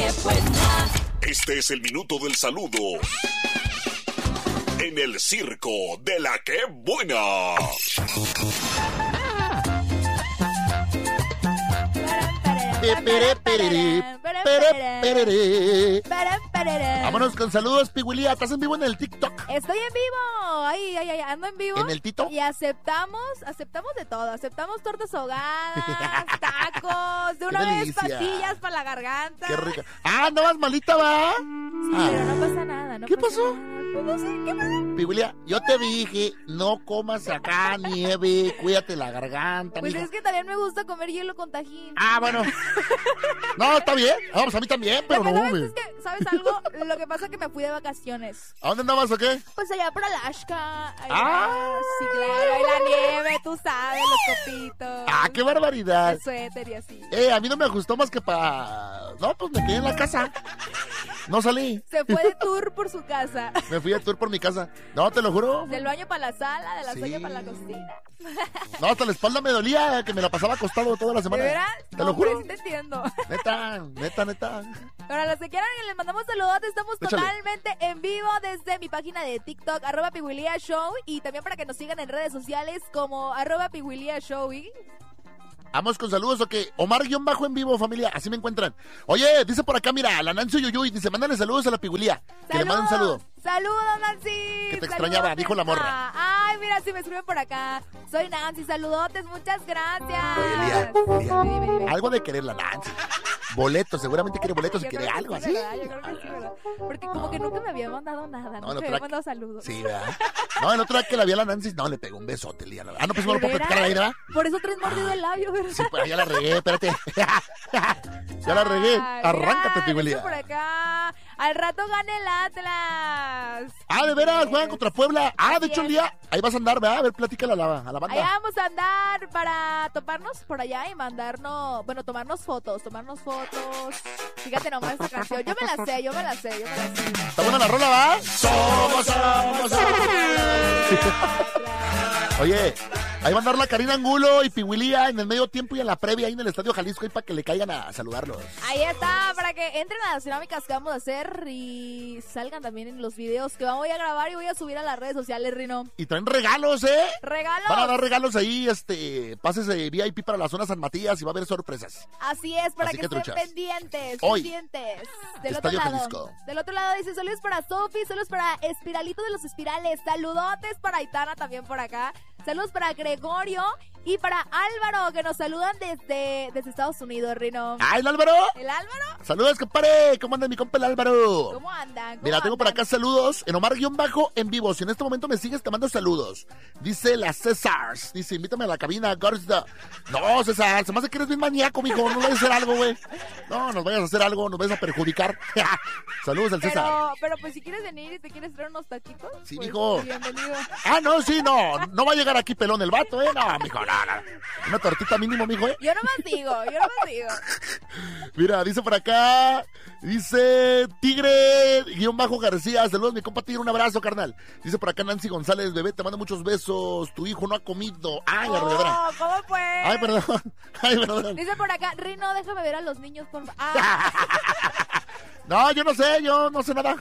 que buena. Este es el minuto del saludo en el circo de la que buena. Vámonos con saludos, Pigüilía. ¿Estás en vivo en el TikTok? Estoy en vivo. Ay, ando en vivo. ¿En el Tito? Y aceptamos de todo. Aceptamos tortas ahogadas, tacos, de una vez pastillas para la garganta. Qué rica. Andabas malita, ¿va? Sí, pero no pasa nada. ¿Qué pasó? Pues no sé, ¿qué pasó? Pigüilía, yo te dije, no comas acá nieve, cuídate la garganta. Pues mija. es que también me gusta comer hielo con tajín. Bueno. No, está bien. Vamos, a mí también, pero no. Es que, ¿sabes algo? Lo que pasa es que me fui de vacaciones. ¿A dónde andabas o qué? Pues allá por Alaska. Sí, claro. Y la nieve, tú sabes, los copitos. ¡Qué barbaridad! El suéter y así. A mí no me gustó más que para... No, pues me quedé en la casa. No salí. Se fue de tour por su casa. Me fui de tour por mi casa. No, te lo juro. Del baño para la sala, de la sala para la cocina. No, hasta la espalda me dolía, que me la pasaba acostado toda la semana. ¿De veras? Te lo juro. Sí te entiendo. Neta. Para los que quieran que les mandamos saludos, estamos Échale. totalmente en vivo desde mi página de TikTok, @Pigüilía_Show, y también para que nos sigan en redes sociales como @Pigüilía_Show. Vamos con saludos, ok. Omar_ en vivo, familia, así me encuentran. Oye, dice por acá, mira, la Nancy Yuyuy, dice, mándale saludos a la Pigüilía. Que le mande un saludo. Saludos, Nancy. Que te extrañaba, dijo la morra. Ay, mira, si me escriben por acá. Soy Nancy, saludotes, muchas gracias. Oye, Lía, Dime. algo de querer la Nancy. Boletos, seguramente quiere boletos y quiere algo así. ¿Verdad? Yo creo que sí, ¿verdad? Porque como que nunca me había mandado nada, nunca me había mandado saludos. Sí, ¿verdad? No, el otro día que la vi a la Nancy, no, le pegó un besote, Lía. No, pues no lo puedo platicar ahí, ¿verdad? Por eso traes mordido el labio, ¿verdad? Sí, pues ya la regué, espérate. Ya la regué. Arráncate, Pigüilía. Por acá. Al rato gane el Atlas. De veras, juegan contra Puebla. De hecho, un día ahí vas a andar, ¿verdad? A ver, platícala a la banda. Allá vamos a andar para toparnos por allá y mandarnos, tomarnos fotos. Fíjate nomás esta canción. Yo me la sé. ¿Está buena la rola, va? Somos. Oye, ahí va a andar la Karina Angulo y Pigüilía en el medio tiempo y en la previa ahí en el Estadio Jalisco ahí para que le caigan a saludarlos. Ahí está, para que entren a las dinámicas que vamos a hacer y salgan también en los videos que voy a grabar y voy a subir a las redes sociales, Rino. Y traen regalos, ¿eh? ¿Regalos? Van a dar regalos ahí, pases de VIP para la zona San Matías y va a haber sorpresas. Así es, para Así que que estén truchas. pendientes. Hoy, Del Estadio otro lado. Jalisco. Del otro lado dice, saludos para Sofi, saludos para Espiralito de los Espirales, saludotes para Aitana también por acá. Saludos para Gregorio y para Álvaro, que nos saludan desde Estados Unidos, Rino. ¿El Álvaro? ¿El Álvaro? Saludos, compadre. ¿Cómo anda mi compa el Álvaro? ¿Cómo andan? Mira, tengo por acá saludos en Omar_ en vivo. Si en este momento me sigues, te mando saludos. Dice la Césars. Dice, invítame a la cabina, Garza. No, César, se me hace que eres bien maníaco, mijo. No vayas a hacer algo, güey. No, nos vayas a hacer algo, nos vayas a perjudicar. Saludos al César. Pero pues si quieres venir y te quieres traer unos taquitos, sí, pues, mijo. bienvenido. No, sí, no va a llegar aquí pelón el vato, No, mijo, no. Una tortita mínimo, mijo, Yo nomás digo. Mira, dice por acá, dice Tigre_García, saludos mi compa Tigre, un abrazo, carnal. Dice por acá Nancy González, bebé, te mando muchos besos, tu hijo no ha comido. La arrolladora. ¿Cómo fue? Ay, perdón. Dice por acá, Rino, déjame ver a los niños, por favor. No, yo no sé nada,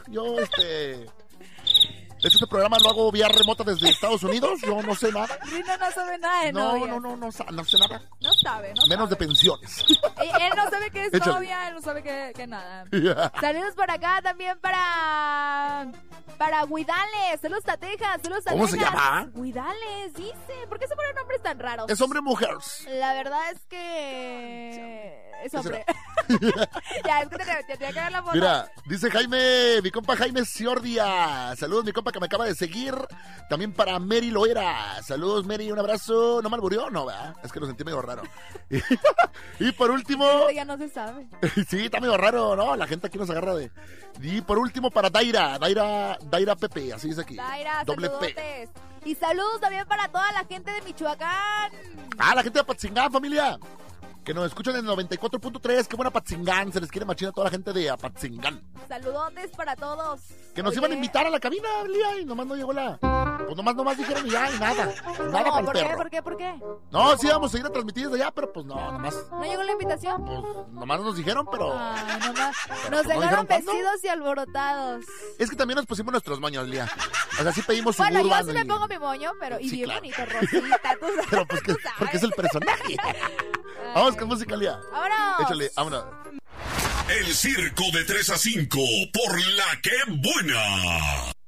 de hecho, este programa lo hago vía remota desde Estados Unidos. Yo no sé nada. Rino no sabe nada de novia. No sé nada. No sabe. Menos de pensiones. Él no sabe qué es Échale. novia, él no sabe qué nada. Saludos por acá también para Guidales. Saludos a Texas, ¿Cómo se llama? Guidales, dice. ¿Por qué se ponen nombres tan raros? ¿Es hombre o mujer? La verdad es que es hombre. Ya, es que te tenía que ver la foto. Mira, dice Jaime, mi compa Jaime Ciordia. Saludos, mi compa que me acaba de seguir. También para Mary Loera. Saludos, Mary, un abrazo. ¿No me alburió? No, ¿verdad? Es que lo sentí medio raro. Y por último... Ya no se sabe. Sí, está medio raro, ¿no? La gente aquí nos agarra de... Y por último para Daira Pepe, así dice aquí. Daira, doble saludotes. P. Y saludos también para toda la gente de Michoacán. La gente de Apatzingán, familia. Que nos escuchan en el 94.3. Qué buena Apatzingán. Se les quiere machina a toda la gente de Apatzingán. Saludotes para todos. Que nos iban a invitar a la cabina, Lía, y nomás no llegó la Pues nomás dijeron y ya, y nada. Nada No, para el ¿por perro. qué? ¿Por qué? No, sí íbamos a ir a transmitir desde allá, pero pues no, nomás. ¿No llegó la invitación? Pues nomás nos dijeron, pero. Ay, nomás. Pero, Nos pues, ¿no dejaron dijeron cuándo? vestidos y alborotados. Es que también nos pusimos nuestros moños, Lía. O sea, sí pedimos Bueno, yo Suburban sí me y- pongo mi moño, pero y Sí, bien claro. bonito, rosita, tú sabes. Pero pues que, tú sabes. porque es el personaje. Ay. Vamos con música, Lía. ¡Vámonos! Échale, vámonos. El circo de 3 a 5 por La Que Buena.